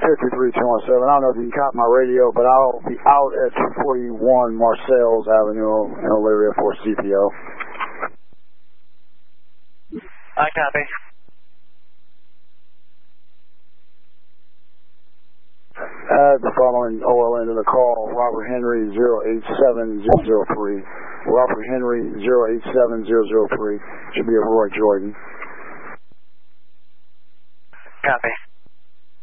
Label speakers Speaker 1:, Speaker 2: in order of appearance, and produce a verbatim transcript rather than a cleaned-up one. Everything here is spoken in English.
Speaker 1: fifty-three two one seven. I don't know if you can copy my radio, but I'll be out at two forty-one Marcells Avenue in Elyria for C P O.
Speaker 2: I copy.
Speaker 1: Add the following O L N to the call: Robert Henry zero eight seven zero zero three. Robert Henry zero eight seven zero zero three. Should be a Roy Jordan.
Speaker 2: Copy.